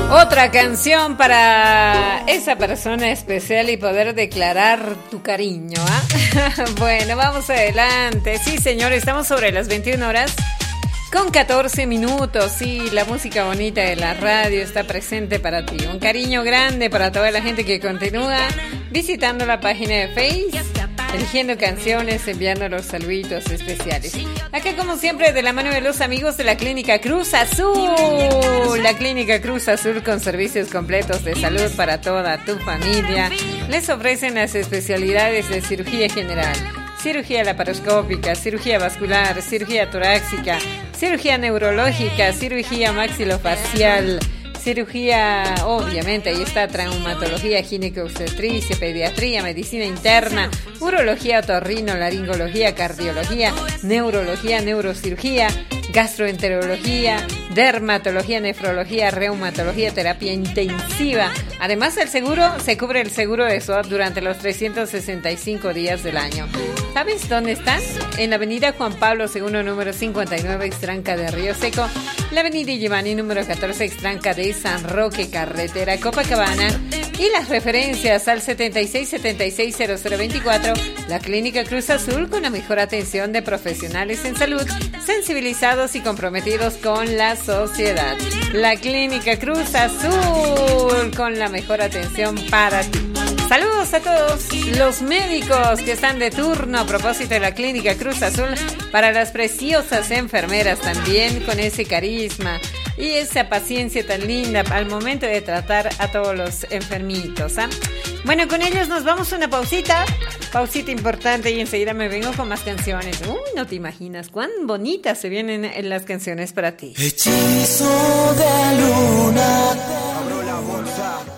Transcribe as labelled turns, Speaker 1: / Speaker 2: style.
Speaker 1: Otra canción para esa persona especial y poder declarar tu cariño, ¿ah? Bueno, vamos adelante. Sí, señor, estamos sobre las 21 horas con 14 minutos. Sí, la música bonita de la radio está presente para ti. Un cariño grande para toda la gente que continúa visitando la página de Facebook, eligiendo canciones, enviando los saluditos especiales. Acá, como siempre, de la mano de los amigos de la Clínica Cruz Azul. La Clínica Cruz Azul, con servicios completos de salud para toda tu familia. Les ofrecen las especialidades de cirugía general, cirugía laparoscópica, cirugía vascular, cirugía torácica, cirugía neurológica, cirugía maxilofacial, cirugía, obviamente, ahí está, traumatología, ginecobstetricia, pediatría, medicina interna, urología, otorrino, laringología, cardiología, neurología, neurocirugía, gastroenterología, dermatología, nefrología, reumatología, terapia intensiva. Además, el seguro, se cubre el seguro de SOAT durante los 365 días del año. ¿Sabes dónde están? En la avenida Juan Pablo II, número 59, Extranca de Río Seco, la avenida Illimani, número 14, Extranca de San Roque, carretera Copacabana, y las referencias al 76760024, la Clínica Cruz Azul, con la mejor atención de profesionales en salud, sensibilizados y comprometidos con la sociedad. La Clínica Cruz Azul, con la mejor atención para ti. Saludos a todos los médicos que están de turno a propósito de la Clínica Cruz Azul, para las preciosas enfermeras también, con ese carisma y esa paciencia tan linda al momento de tratar a todos los enfermitos, ¿ah? Bueno, con ellos nos vamos a una pausita importante, y enseguida me vengo con más canciones. Uy, no te imaginas cuán bonitas se vienen las canciones para ti.
Speaker 2: Hechizo de luz